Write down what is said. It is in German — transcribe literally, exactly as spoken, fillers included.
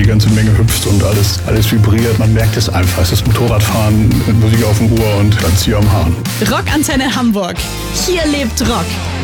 ganze Menge hüpft und alles, alles vibriert. Man merkt es einfach. Es ist Motorradfahren mit Musik auf dem Ohr und dann Zieher am Hahn. Rockantenne Hamburg. Hier lebt Rock.